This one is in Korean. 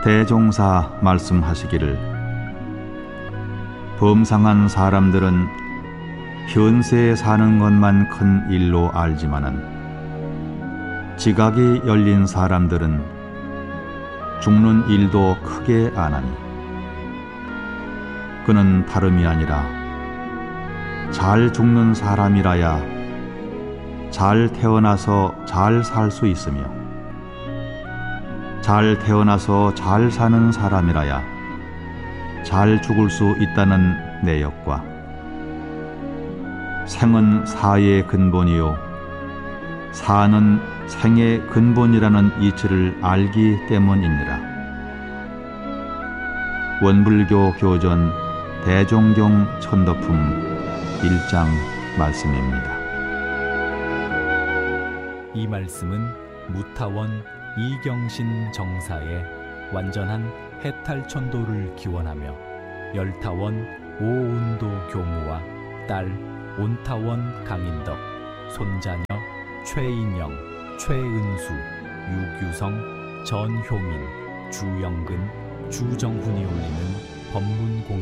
대종사 말씀하시기를 범상한 사람들은 현세에 사는 것만 큰 일로 알지만은 지각이 열린 사람들은 죽는 일도 크게 아나니 그는 다름이 아니라 잘 죽는 사람이라야 잘 태어나서 잘 살 수 있으며 잘 태어나서 잘 사는 사람이라야 잘 죽을 수 있다는 내역과 생은 사의 근본이요 사는 생의 근본이라는 이치를 알기 때문이니라. 원불교 교전 대종경 천덕품 1장 말씀입니다. 이 말씀은 무타원 이경신 정사의 완전한 해탈천도를 기원하며 열타원 오운도 교무와 딸 온타원 강인덕, 손자녀 최인영, 최은수, 유규성, 전효민, 주영근, 주정훈이 올리는 법문공양